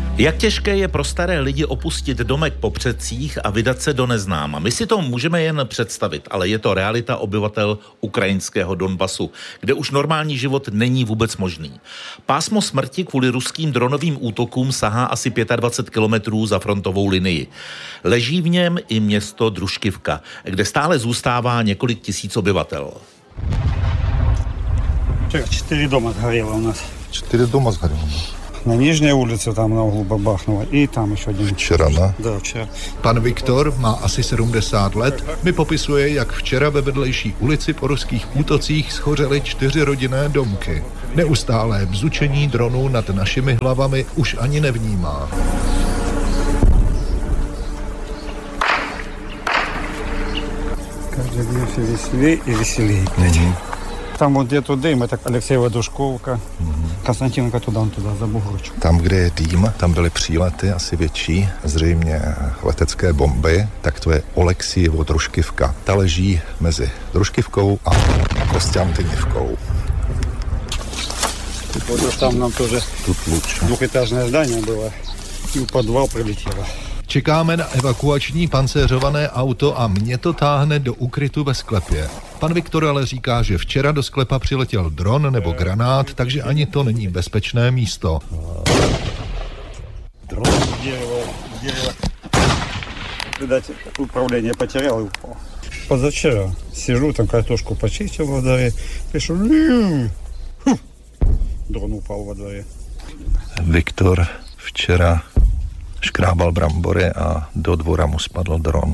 Jak těžké je pro staré lidi opustit domek po předcích a vydat se do neznáma. My si to můžeme jen představit, ale je to realita obyvatel ukrajinského Donbasu, kde už normální život není vůbec možný. Pásmo smrti kvůli ruským dronovým útokům sahá asi 25 kilometrů za frontovou linii. Leží v něm i město Družkivka, kde stále zůstává několik tisíc obyvatel. 4 дома сгорело у нас. 4 дома сгорело. На Нижней улице там на углу бабахнуло, и там еще один. Včera, ne? Да, včera. Pan Viktor má asi 70 let, mi popisuje, jak včera ve vedlejší ulici po ruských útocích schořely 4 rodinné domky. Neustálé bzučení dronů nad našimi hlavami už ani nevnímá. Каждый день все веселее и веселее. Там вот где-то дым, это Алексеева Душковка, Константиновка туда за Бугорчу. Tam, kde je dým, tam byly přílety asi větší, zřejmě letecké bomby, tak to je Oleksievo Družkivka. Ta leží mezi Družkivkou a Kostянтинівkou. Вот там нам тоже Тут лучше. двухэтажное здание было, и в подвал прилетело. Čekáme na evakuační pancéřované auto a mě to táhne do ukrytu ve sklepě. Pan Viktor ale říká, že včera do sklepa přiletěl dron nebo granát, takže ani to není bezpečné místo. Дрон дерево. Видать, управление потерял и упал. Позавчера сижу, там картошку почистил во дворе, пишу, дрон упал во дворе. Viktor včera škrábal brambory a do dvora mu spadl dron.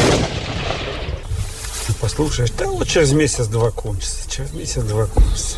Послушаешь, да вот через месяц-два кончится.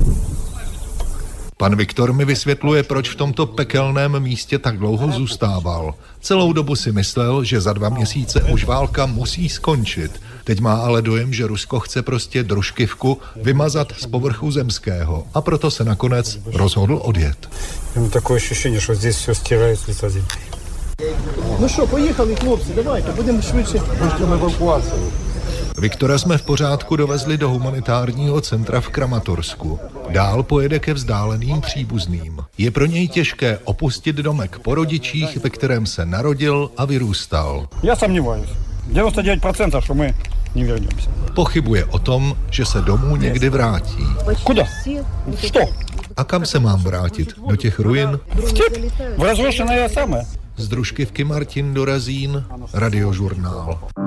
Pan Viktor mi vysvětluje, proč v tomto pekelném místě tak dlouho zůstával. Celou dobu si myslel, že za 2 měsíce už válka musí skončit. Teď má ale dojem, že Rusko chce prostě Družkivku vymazat z povrchu zemského a proto se nakonec rozhodl odjet. Takové ощущение, что здесь все стирает с лица земли. Ну що, поїхали, хлопці, давайте, будемо швидше. Можемо евакуацію. Viktora jsme v pořádku dovezli do humanitárního centra v Kramatorsku. Dál pojede ke vzdáleným příbuzným. Je pro něj těžké opustit domek po rodičích, ve kterém se narodil a vyrůstal. Я сомневаюсь. 99%, что мы не вернемся. Pochybuje o tom, že se domů někdy vrátí. Куда? Что? A kam se mám vrátit? Do těch ruin? В степь? В разрушенное самое? Z Družkivky Martin Dorazín, Radiožurnál.